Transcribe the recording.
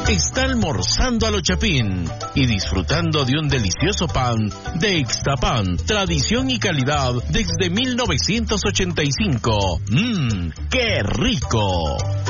está almorzando a lo Chapín y disfrutando de un delicioso pan de Ixtapan, tradición y calidad desde 1985. ¡Qué rico!